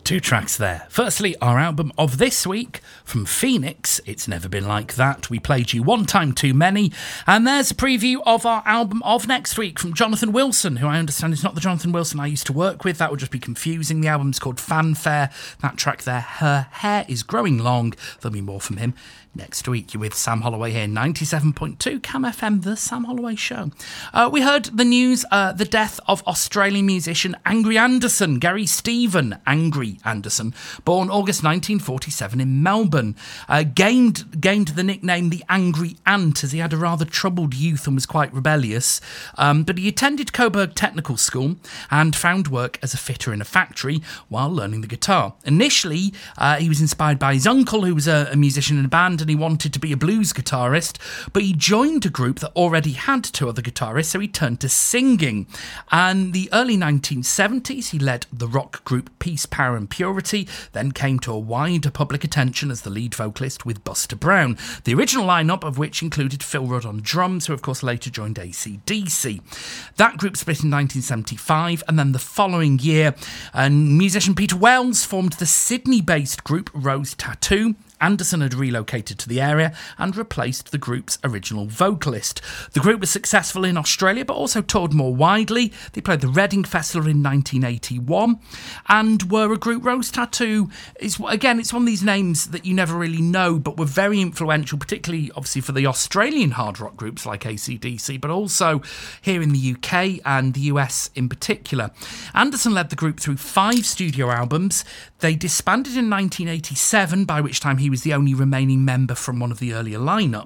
Two tracks there. Firstly, our album of this week from Phoenix, It's Never Been Like That. We played you One Time Too Many. And there's a preview of our album of next week from Jonathan Wilson, who I understand is not the Jonathan Wilson I used to work with. That would just be confusing. The album's called Fanfare. That track there, Her Hair Is Growing Long. There'll be more from him next week. You're with Sam Holloway here, 97.2 Cam FM, The Sam Holloway Show. We heard the news, the death of Australian musician Angry Anderson, Gary Stephen Angry Anderson, born August 1947 in Melbourne. Gained the nickname the Angry Ant as he had a rather troubled youth and was quite rebellious. But he attended Coburg Technical School and found work as a fitter in a factory while learning the guitar. Initially, he was inspired by his uncle, who was a musician in a band, and he wanted to be a blues guitarist, but he joined a group that already had two other guitarists, so he turned to singing. And the early 1970s, he led the rock group Peace, Power and Purity, then came to a wider public attention as the lead vocalist with Buster Brown, the original lineup of which included Phil Rudd on drums, who of course later joined AC/DC. That group split in 1975, and then the following year, musician Peter Wells formed the Sydney-based group Rose Tattoo. Anderson had relocated to the area and replaced the group's original vocalist. The group was successful in Australia, but also toured more widely. They played the Reading Festival in 1981 and were a group. Rose Tattoo is, again, it's one of these names that you never really know, but were very influential, particularly obviously for the Australian hard rock groups like AC/DC, but also here in the UK and the US in particular. Anderson led the group through 5 studio albums. They disbanded in 1987, by which time he was the only remaining member from one of the early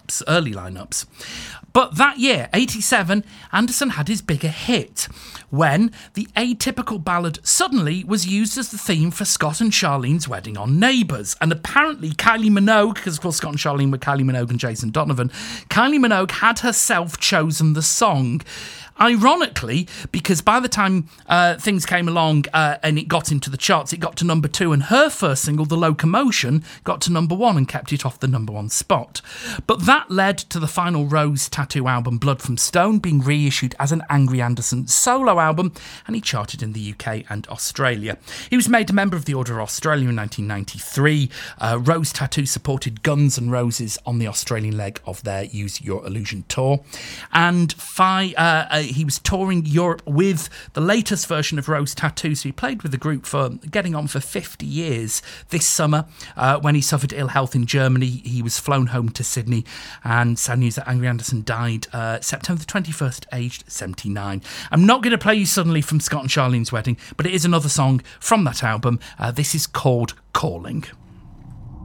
lineups. But that year, 87, Anderson had his bigger hit when the atypical ballad Suddenly was used as the theme for Scott and Charlene's wedding on Neighbours. And apparently Kylie Minogue, because of course Scott and Charlene were Kylie Minogue and Jason Donovan, Kylie Minogue had herself chosen the song. Ironically, because by the time things came along and it got into the charts, it got to number 2, and her first single, The Locomotion, got to number 1 and kept it off the number 1 spot. But that led to the final Rose Tattoo album, Blood from Stone, being reissued as an Angry Anderson solo album, and he charted in the UK and Australia. He was made a member of the Order of Australia in 1993. Rose Tattoo supported Guns N' Roses on the Australian leg of their Use Your Illusion tour. And he was touring Europe with the latest version of Rose Tattoo, so he played with the group for getting on for 50 years. This summer, when he suffered ill health in Germany, he was flown home to Sydney, and sad news that Angry Anderson died September the 21st, aged 79. I'm not going to play you Suddenly from Scott and Charlene's wedding, but it is another song from that album. This is called Calling.